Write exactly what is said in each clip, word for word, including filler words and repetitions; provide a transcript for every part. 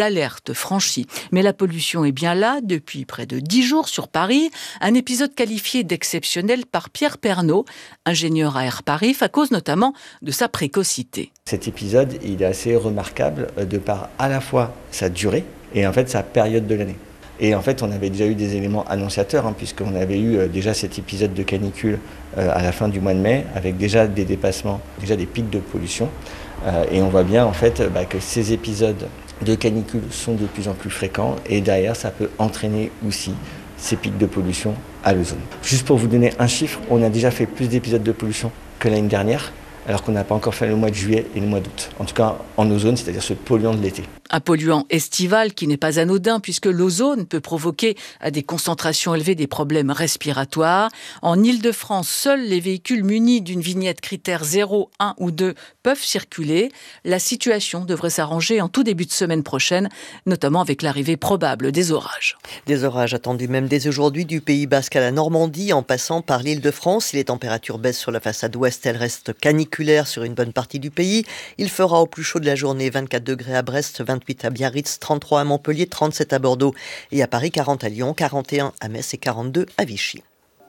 d'alerte franchi. Mais la pollution est bien là depuis près de dix jours sur Paris. Un épisode qualifié d'exceptionnel par Pierre Pernaut, ingénieur à Air Paris, à cause notamment de sa précocité. Cet épisode, il est assez remarquable de par à la fois sa durée et en fait sa période de l'année. Et en fait, on avait déjà eu des éléments annonciateurs, hein, puisqu'on avait eu euh, déjà cet épisode de canicule euh, à la fin du mois de mai, avec déjà des dépassements, déjà des pics de pollution. Euh, et on voit bien en fait bah, que ces épisodes de canicule sont de plus en plus fréquents, et derrière, ça peut entraîner aussi ces pics de pollution à l'ozone. Juste pour vous donner un chiffre, on a déjà fait plus d'épisodes de pollution que l'année dernière, alors qu'on n'a pas encore fait le mois de juillet et le mois d'août. En tout cas, en ozone, c'est-à-dire ce polluant de l'été. Un polluant estival qui n'est pas anodin puisque l'ozone peut provoquer à des concentrations élevées des problèmes respiratoires. En Île-de-France, seuls les véhicules munis d'une vignette critère zéro, un ou deux peuvent circuler. La situation devrait s'arranger en tout début de semaine prochaine, notamment avec l'arrivée probable des orages. Des orages attendus même dès aujourd'hui du Pays Basque à la Normandie en passant par l'Île-de-France. Si les températures baissent sur la façade ouest, elles restent caniculaires sur une bonne partie du pays. Il fera au plus chaud de la journée vingt-quatre degrés à Brest, vingt-huit à Biarritz, trente-trois à Montpellier, trente-sept à Bordeaux et à Paris, quarante à Lyon, quarante et un à Metz et quarante-deux à Vichy.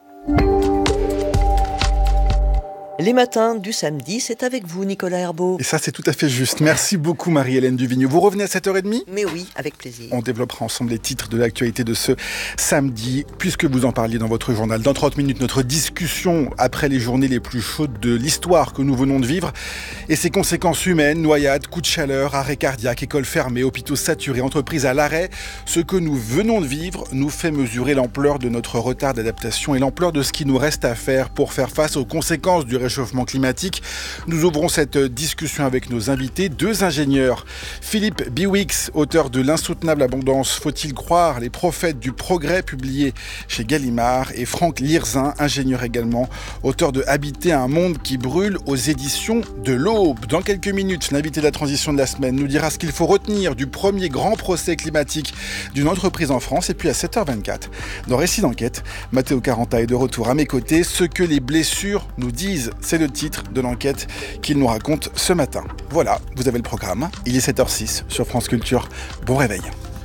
Les matins du samedi, c'est avec vous, Nicolas Herbeau. Et ça, c'est tout à fait juste. Merci beaucoup, Marie-Hélène Duvigneau. Vous revenez à sept heures trente ? Mais oui, avec plaisir. On développera ensemble les titres de l'actualité de ce samedi, puisque vous en parliez dans votre journal. Dans trente minutes, notre discussion après les journées les plus chaudes de l'histoire que nous venons de vivre et ses conséquences humaines, noyades, coups de chaleur, arrêt cardiaque, écoles fermées, hôpitaux saturés, entreprises à l'arrêt. Ce que nous venons de vivre nous fait mesurer l'ampleur de notre retard d'adaptation et l'ampleur de ce qui nous reste à faire pour faire face aux conséquences du réchauffement climatique. Nous ouvrons cette discussion avec nos invités, deux ingénieurs. Philippe Biwix, auteur de L'insoutenable abondance, faut-il croire les prophètes du progrès, publié chez Gallimard, et Franck Lirzin, ingénieur également, auteur de Habiter un monde qui brûle aux éditions de l'Aube. Dans quelques minutes, l'invité de la transition de la semaine nous dira ce qu'il faut retenir du premier grand procès climatique d'une entreprise en France. Et puis à sept heures vingt-quatre, dans Récit d'enquête, Matteo Caranta est de retour à mes côtés. Ce que les blessures nous disent, c'est le titre de l'enquête qu'il nous raconte ce matin. Voilà, vous avez le programme. Il est sept heures six sur France Culture. Bon réveil.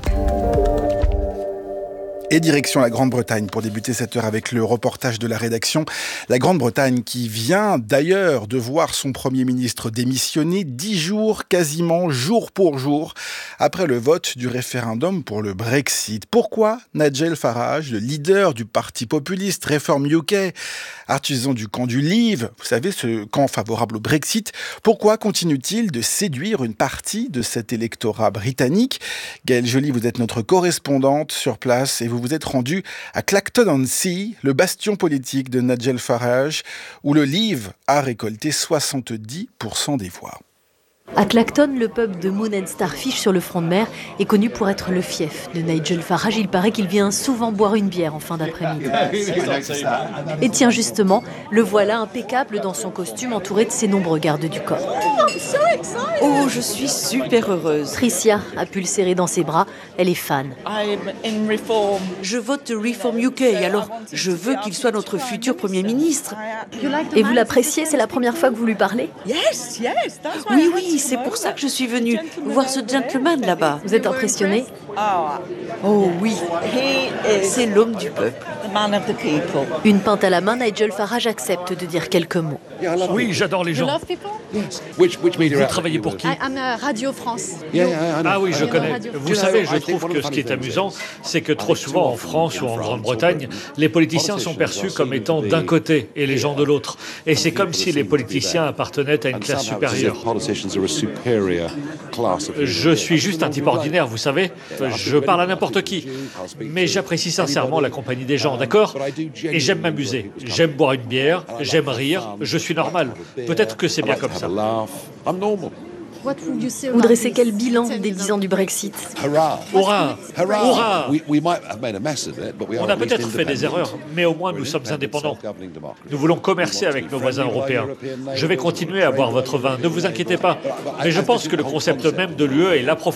Et direction la Grande-Bretagne pour débuter cette heure avec le reportage de la rédaction. La Grande-Bretagne qui vient d'ailleurs de voir son Premier ministre démissionner dix jours, quasiment jour pour jour, après le vote du référendum pour le Brexit. Pourquoi Nigel Farage, le leader du parti populiste Reform U K, artisan du camp du Leave, vous savez, ce camp favorable au Brexit, pourquoi continue-t-il de séduire une partie de cet électorat britannique ? Gaëlle Joly, vous êtes notre correspondante sur place et vous vous êtes rendu à Clacton-on-Sea, le bastion politique de Nigel Farage, où le Leave a récolté soixante-dix pour cent des voix. À Clacton, le pub de Moon and Starfish sur le front de mer est connu pour être le fief de Nigel Farage. Il paraît qu'il vient souvent boire une bière en fin d'après-midi. Et tiens justement, le voilà impeccable dans son costume entouré de ses nombreux gardes du corps. Oh, je suis super heureuse. Tricia a pu le serrer dans ses bras, elle est fan. Je vote Reform U K, alors je veux qu'il soit notre futur Premier ministre. Et vous l'appréciez, c'est la première fois que vous lui parlez ? Yes, yes. Oui, oui. C'est pour ça que je suis venue voir ce gentleman là-bas. Vous êtes impressionné ? Oh oui, c'est l'homme du peuple. Une pinte à la main, Nigel Farage accepte de dire quelques mots. Oui, j'adore les gens. Vous travaillez pour qui ? Radio France. Ah oui, je connais. Vous savez, je trouve que ce qui est amusant, c'est que trop souvent en France ou en Grande-Bretagne, les politiciens sont perçus comme étant d'un côté et les gens de l'autre. Et c'est comme si les politiciens appartenaient à une classe supérieure. Je suis juste un type ordinaire, vous savez. Je parle à n'importe qui. Mais j'apprécie sincèrement la compagnie des gens, d'accord ? Et j'aime m'amuser. J'aime boire une bière, j'aime rire, je suis normal. Peut-être que c'est bien comme ça. Vous dressez quel bilan des dix ans du Brexit ? Hurrah ! Hurrah ! On a peut-être fait des erreurs, mais au moins nous sommes indépendants. Nous voulons commercer avec nos voisins européens. Je vais continuer à boire votre vin, ne vous inquiétez pas. Mais je pense que le concept même de l'U E est l'approfondissement